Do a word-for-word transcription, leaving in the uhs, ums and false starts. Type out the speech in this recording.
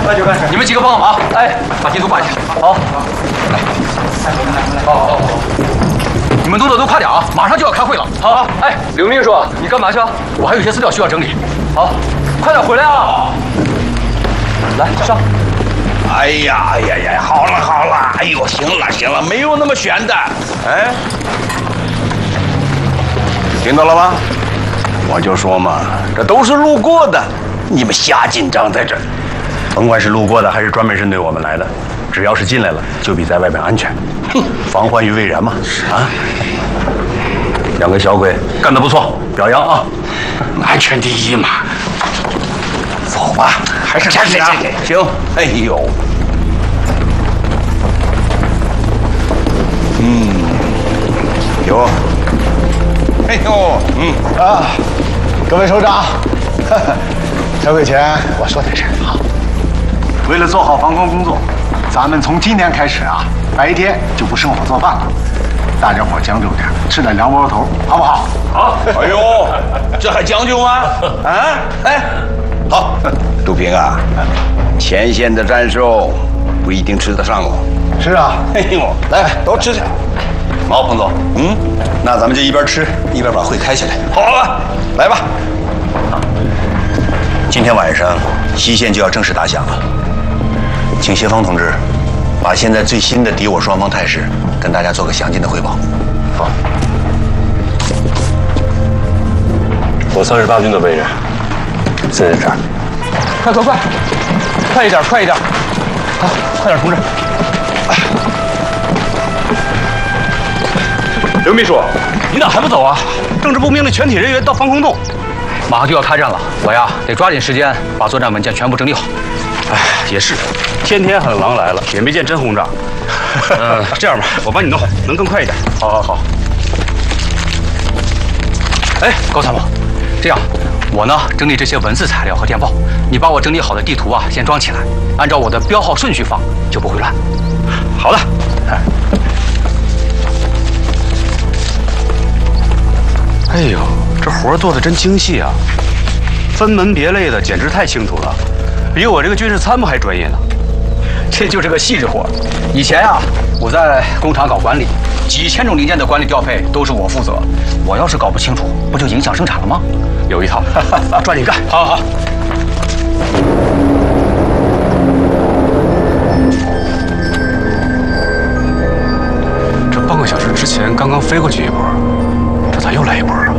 那就干事。 你们几个帮个忙，哎，把地图挂一下。好。来。好好好。你们动作都快点啊，马上就要开会了。好。哎，刘秘书，你干嘛去？我还有些资料需要整理。好，快点回来啊！来，上。 哎呀，哎呀呀！好了好了，哎呦，行了行了，没有那么悬的。哎，听到了吗？我就说嘛，这都是路过的，你们瞎紧张在这儿。甭管是路过的还是专门针对我们来的，只要是进来了，就比在外面安全。哼，防患于未然嘛。啊，两个小鬼干得不错，表扬啊！安全第一嘛。 走吧，还是赶紧啊！行，哎呦，嗯，有，哎呦，嗯啊，各位首长，开会前我说点事儿啊。为了做好防空工作，咱们从今天开始啊，白天就不生火做饭了。大家伙将就点，吃点凉窝头，好不好？ 好。哎呦，这还讲究吗？啊，哎。 好，杜平啊，前线的战兽不一定吃得上哦。 是啊， 哎呦，来，都吃去。好，彭总，嗯，那咱们就一边吃一边把会开起来。好了，来吧。今天晚上西线就要正式打响了，请协方同志把现在最新的敌我双方态势跟大家做个详尽的汇报。好。 我三十八军的位置。 现在这儿， 快快快，快一点，快一点！好，快点，同志。 刘秘书，你咋还不走啊？政治部命令全体人员到防空洞， 马上就要开战了，我呀得抓紧时间把作战文件全部整理好。 哎，也是，天天喊狼来了，也没见真轰炸。呃，这样吧，我帮你弄，能更快一点。 好，好，好。哎，高参谋，这样。 我呢，整理这些文字材料和电报，你把我整理好的地图啊，先装起来，按照我的标号顺序放，就不会乱。 好的。哎呦，这活做的真精细啊！分门别类的，简直太清楚了，比我这个军事参谋还专业呢。 这就是个细致活。以前啊，我在工厂搞管理，几千种零件的管理调配都是我负责。我要是搞不清楚，不就影响生产了吗？ 有一套，抓紧干！ 好好好。 这半个小时之前刚刚飞过去一波，这咋又来一波啊？